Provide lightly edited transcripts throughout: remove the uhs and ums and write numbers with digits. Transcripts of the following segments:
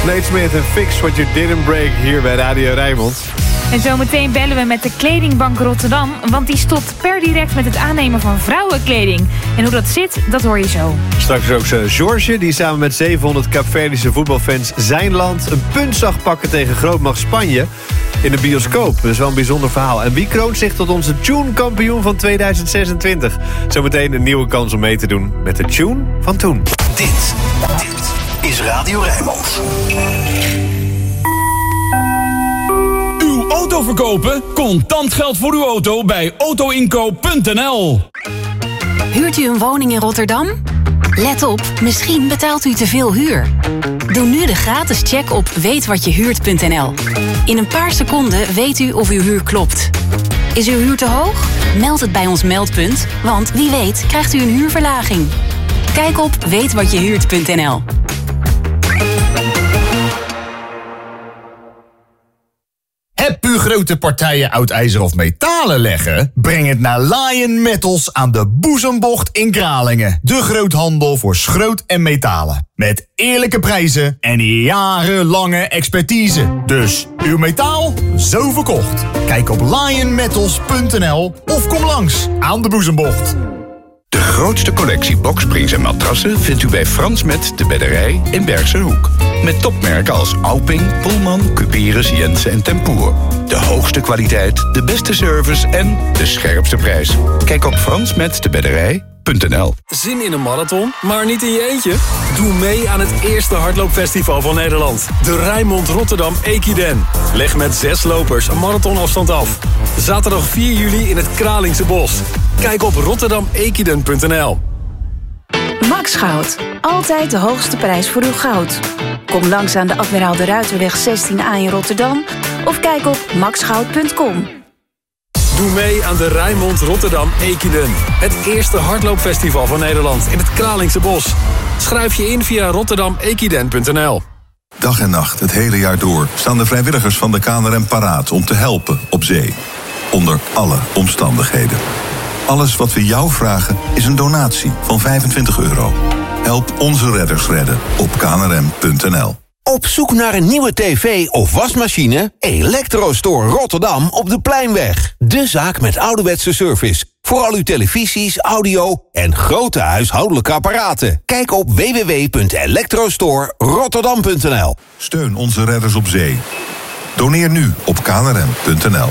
Nate Smith en Fix What You Didn't Break hier bij Radio Rijnmond. En zometeen bellen we met de Kledingbank Rotterdam, want die stopt per direct met het aannemen van vrouwenkleding. En hoe dat zit, dat hoor je zo. Straks ook George, die samen met 700 Kaapverdische voetbalfans zijn land een punt zag pakken tegen grootmacht Spanje in de bioscoop. Dat is wel een bijzonder verhaal. En wie kroont zich tot onze Tune-kampioen van 2026? Zometeen een nieuwe kans om mee te doen met de Tune van toen. Dit is Radio Rijnmond. Uw auto verkopen? Contant geld voor uw auto bij autoinkoop.nl. Huurt u een woning in Rotterdam? Let op, misschien betaalt u te veel huur. Doe nu de gratis check op weetwatjehuurt.nl. In een paar seconden weet u of uw huur klopt. Is uw huur te hoog? Meld het bij ons meldpunt, want wie weet krijgt u een huurverlaging. Kijk op weetwatjehuurt.nl. Heb u grote partijen oud ijzer of metalen leggen? Breng het naar Lion Metals aan de Boezembocht in Kralingen. De groothandel voor schroot en metalen. Met eerlijke prijzen en jarenlange expertise. Dus uw metaal, zo verkocht. Kijk op lionmetals.nl of kom langs aan de Boezembocht. De grootste collectie boksprings en matrassen vindt u bij Frans Met de Bedderij in Bergse Hoek. Met topmerken als Alping, Pullman, Cuperus, Jensen en Tempoer. De hoogste kwaliteit, de beste service en de scherpste prijs. Kijk op fransmetdebedderij.nl. Zin in een marathon, maar niet in je eentje? Doe mee aan het eerste hardloopfestival van Nederland. De Rijnmond Rotterdam Equiden. Leg met 6 lopers een marathonafstand af. Zaterdag 4 juli in het Kralingse Bos. Kijk op rotterdamequiden.nl. Max Goud. Altijd de hoogste prijs voor uw goud. Kom langs aan de Admiraal de Ruiterweg 16A in Rotterdam of kijk op maxgoud.com. Doe mee aan de Rijnmond Rotterdam Equiden. Het eerste hardloopfestival van Nederland in het Kralingse Bos. Schrijf je in via rotterdamequiden.nl. Dag en nacht, het hele jaar door, staan de vrijwilligers van de KNRM paraat om te helpen op zee. Onder alle omstandigheden. Alles wat we jou vragen is een donatie van €25. Help onze redders redden op knrm.nl. Op zoek naar een nieuwe tv of wasmachine? Electrostore Rotterdam op de Pleinweg. De zaak met ouderwetse service. Voor al uw televisies, audio en grote huishoudelijke apparaten. Kijk op www.electrostorerotterdam.nl. Steun onze redders op zee. Doneer nu op knrm.nl.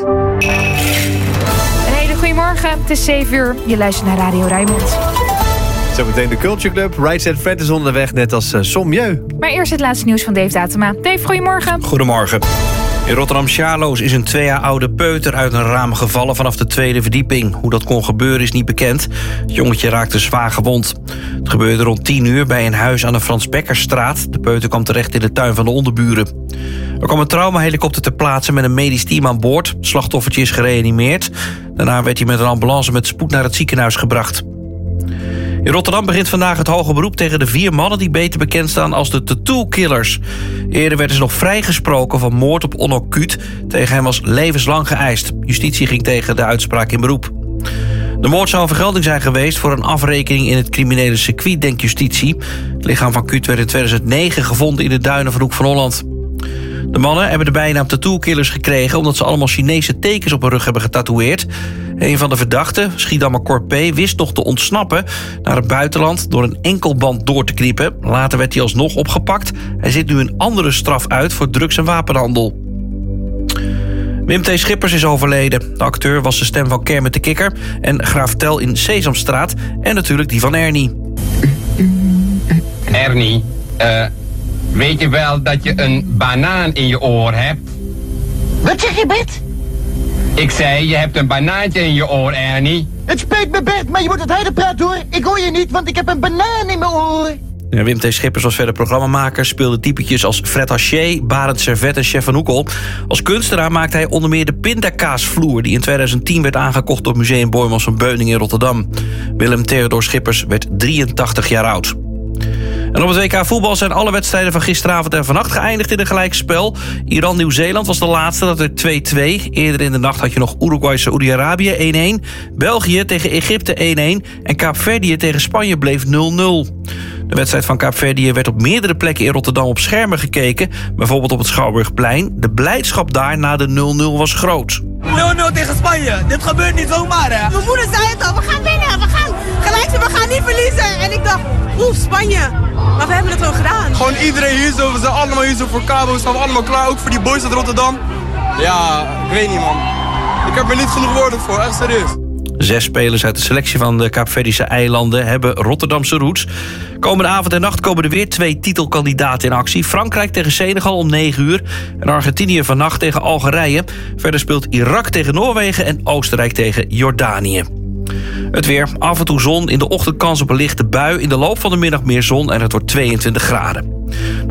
Goedemorgen, het is 7 uur. Je luistert naar Radio Rijnmond. Zometeen de Culture Club. Right Set Fred is onderweg, net als Sommieu. Maar eerst het laatste nieuws van Dave Datema. Dave, goedemorgen. Goedemorgen. In Rotterdam-Sjaloos is een 2 jaar oude peuter uit een raam gevallen vanaf de 2e verdieping. Hoe dat kon gebeuren is niet bekend. Het jongetje raakte zwaar gewond. Het gebeurde rond 10 uur bij een huis aan de Frans Bekkerstraat. De peuter kwam terecht in de tuin van de onderburen. Er kwam een traumahelikopter ter plaatse met een medisch team aan boord. Het slachtoffertje is gereanimeerd. Daarna werd hij met een ambulance met spoed naar het ziekenhuis gebracht. In Rotterdam begint vandaag het hoge beroep tegen de 4 mannen die beter bekend staan als de Tattoo Killers. Eerder werden ze nog vrijgesproken van moord op Onno Kuut. Tegen hem was levenslang geëist. Justitie ging tegen de uitspraak in beroep. De moord zou een vergelding zijn geweest voor een afrekening in het criminele circuit, denkt justitie. Het lichaam van Kuut werd in 2009 gevonden in de duinen van Hoek van Holland. De mannen hebben de bijnaam Tattoo Killers gekregen omdat ze allemaal Chinese tekens op hun rug hebben getatoeëerd. Een van de verdachten, Schiedammer Corpé, wist nog te ontsnappen naar het buitenland door een enkelband door te knippen. Later werd hij alsnog opgepakt. Hij zit nu een andere straf uit voor drugs- en wapenhandel. Wim T. Schippers is overleden. De acteur was de stem van Kermit de Kikker en Graaf Tel in Sesamstraat en natuurlijk die van Ernie. Ernie, weet je wel dat je een banaan in je oor hebt? Wat zeg je, Bert? Ik zei, je hebt een banaantje in je oor, Ernie. Het spijt me, Bert, maar je moet het harder praten, hoor. Ik hoor je niet, want ik heb een banaan in mijn oor. Ja, Wim T. Schippers was verder programmamaker, speelde typetjes als Fred Haché, Barend Servet en Chef van Oekel. Als kunstenaar maakte hij onder meer de pindakaasvloer, die in 2010 werd aangekocht door Museum Boijmans van Beuningen in Rotterdam. Willem Theodor Schippers werd 83 jaar oud. En op het WK voetbal zijn alle wedstrijden van gisteravond en vannacht geëindigd in een gelijkspel. Iran-Nieuw-Zeeland was de laatste, dat er 2-2. Eerder in de nacht had je nog Uruguay-Saoedi-Arabië 1-1. België tegen Egypte 1-1. En Kaapverdië tegen Spanje bleef 0-0. De wedstrijd van Kaapverdië werd op meerdere plekken in Rotterdam op schermen gekeken. Bijvoorbeeld op het Schouwburgplein. De blijdschap daar na de 0-0 was groot. 0-0 tegen Spanje. Dit gebeurt niet zomaar, hè? Mijn moeder zei het al. We gaan winnen. We gaan gelijk zijn. We gaan niet verliezen. En ik dacht, Spanje. Maar we hebben het wel gedaan. Gewoon iedereen hier zo. We zijn allemaal hier zo voor Cabo. We staan allemaal klaar. Ook voor die boys uit Rotterdam. Ja, ik weet niet, man. Ik heb er niet genoeg woorden voor. Echt serieus. 6 spelers uit de selectie van de Kaapverdische eilanden hebben Rotterdamse roots. Komende avond en nacht komen er weer 2 titelkandidaten in actie. Frankrijk tegen Senegal om 9 uur. En Argentinië vannacht tegen Algerije. Verder speelt Irak tegen Noorwegen en Oostenrijk tegen Jordanië. Het weer, af en toe zon, in de ochtend kans op een lichte bui. In de loop van de middag meer zon en het wordt 22 graden.